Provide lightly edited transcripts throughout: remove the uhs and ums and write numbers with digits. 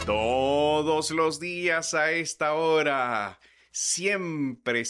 Todos los días a esta hora, siempre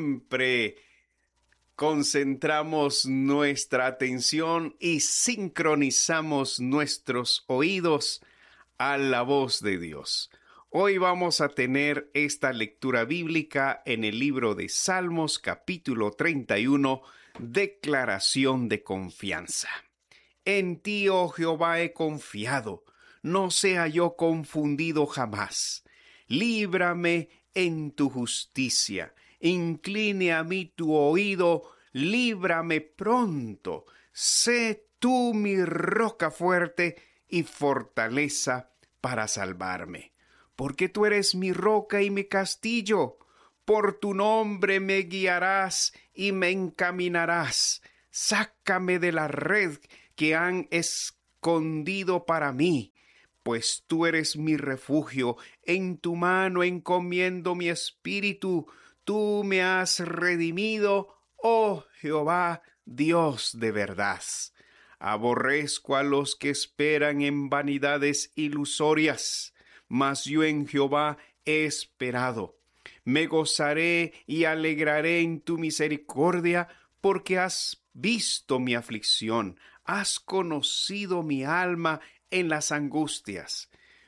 concentramos nuestra atención y sincronizamos nuestros oídos a la voz de Dios. Hoy vamos a tener esta lectura bíblica en el libro de Salmos, capítulo 31, Declaración de confianza. En ti, oh Jehová, he confiado. No sea yo confundido jamás. Líbrame en tu justicia. Incline a mí tu oído. Líbrame pronto. Sé tú mi roca fuerte y fortaleza para salvarme. Porque tú eres mi roca y mi castillo. Por tu nombre me guiarás y me encaminarás. Sácame de la red que han escondido para mí, pues tú eres mi refugio. En tu mano encomiendo mi espíritu. Tú me has redimido, oh Jehová, Dios de verdad. Aborrezco a los que esperan en vanidades ilusorias, mas yo en Jehová he esperado. Me gozaré y alegraré en tu misericordia, porque has visto mi aflicción, has conocido mi alma en las angustias.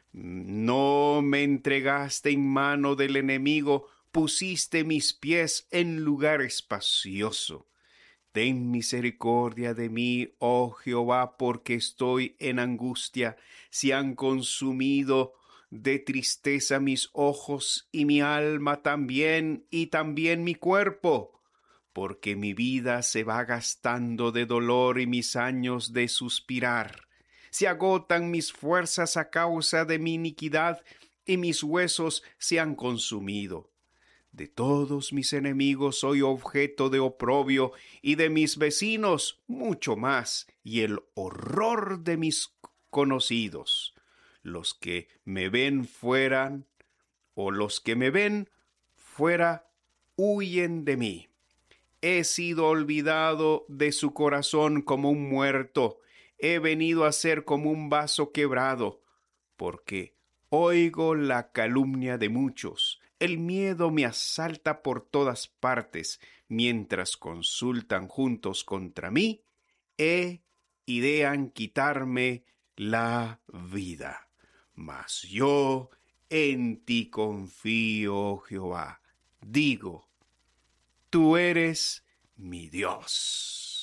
No me entregaste en mano del enemigo, pusiste mis pies en lugar espacioso. Ten misericordia de mí, oh Jehová, porque estoy en angustia. Se han consumido de tristeza mis ojos y mi alma también, y también mi cuerpo, porque mi vida se va gastando de dolor y mis años de suspirar. Se agotan mis fuerzas a causa de mi iniquidad, y mis huesos se han consumido. De todos mis enemigos soy objeto de oprobio, y de mis vecinos mucho más, y el horror de mis conocidos. Los que me ven fuera, huyen de mí. He sido olvidado de su corazón como un muerto. He venido a ser como un vaso quebrado, porque oigo la calumnia de muchos. El miedo me asalta por todas partes, mientras consultan juntos contra mí idean quitarme la vida. Mas yo en ti confío, Jehová. Digo, tú eres mi Dios.